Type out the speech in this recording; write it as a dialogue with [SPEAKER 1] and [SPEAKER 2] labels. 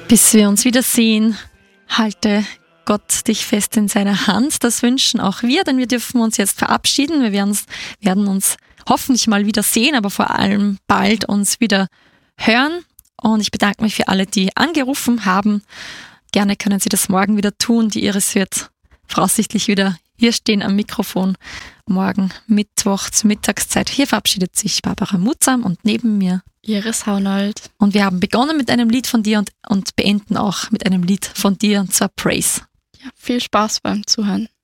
[SPEAKER 1] Bis wir uns wiedersehen, halte Gott dich fest in seiner Hand. Das wünschen auch wir, denn wir dürfen uns jetzt verabschieden. Wir werden uns hoffentlich mal wieder sehen, aber vor allem bald uns wieder hören. Und ich bedanke mich für alle, die angerufen haben. Gerne können Sie das morgen wieder tun. Die Iris wird voraussichtlich wieder hier stehen am Mikrofon. Morgen Mittwoch zur Mittagszeit. Hier verabschiedet sich Barbara Mutsam und neben mir
[SPEAKER 2] Iris Haunold.
[SPEAKER 1] Und wir haben begonnen mit einem Lied von dir und beenden auch mit einem Lied von dir, und zwar Praise.
[SPEAKER 2] Ja, viel Spaß beim Zuhören.